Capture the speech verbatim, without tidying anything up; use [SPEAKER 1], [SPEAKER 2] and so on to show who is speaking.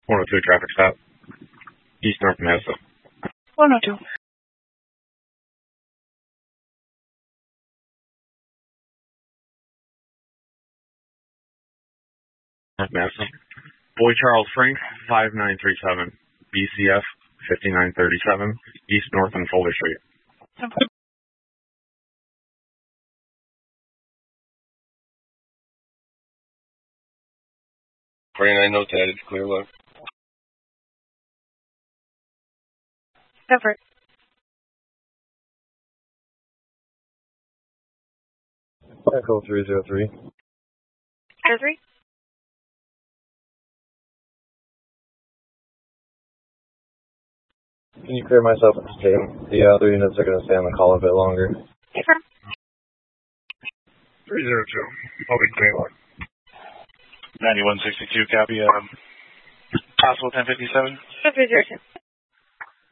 [SPEAKER 1] one oh two traffic stop. East North Mazda.
[SPEAKER 2] one oh two.
[SPEAKER 1] North Mazda. Boy Charles Frank, five nine three seven. B C F, fifty-nine thirty-seven. East North and Folder Street.
[SPEAKER 3] forty-nine notes added to clear look.
[SPEAKER 2] Separate.
[SPEAKER 4] Echo three zero three.
[SPEAKER 2] Echo three.
[SPEAKER 4] Can you clear myself at the same? The other units are going to stay on the call a bit longer.
[SPEAKER 2] Confirm.
[SPEAKER 1] three zero two. Open clear look.
[SPEAKER 5] ninety-one sixty-two, copy. Um, possible ten fifty-seven.
[SPEAKER 2] three zero two.